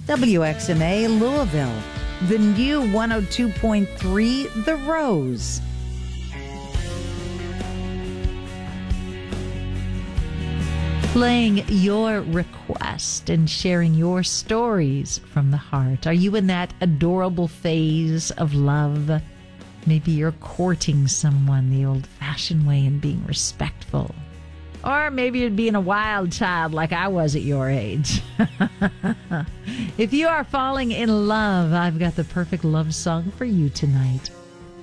WXMA Louisville, the new 102.3 The Rose. Playing your request and sharing your stories from the heart. Are you in that adorable phase of love? Maybe you're courting someone the old-fashioned way and being respectful. Or maybe you're being a wild child like I was at your age. If you are falling in love, I've got the perfect love song for you tonight.